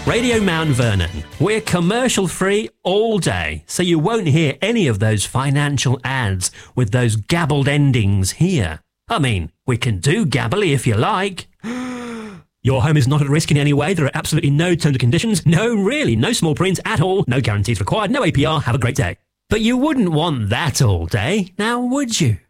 Radio Mount Vernon. We're commercial free all day, so you won't hear any of those financial ads with those gabbled endings here. I mean, we can do gabbly if you like. Your home is not at risk in any way. There are absolutely no terms and conditions. No, really, no small print at all. No guarantees required. No APR. Have a great day. But you wouldn't want that all day, now would you?